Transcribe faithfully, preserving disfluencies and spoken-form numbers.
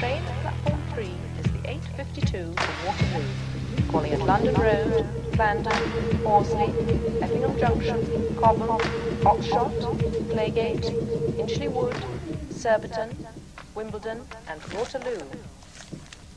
train at platform three is the eight fifty-two for Waterloo, calling at London Road, Clarendon, Horsley, Effingham Junction, Cobham, Oxshott, Claygate, Inchley Wood, Surbiton, Wimbledon and Waterloo.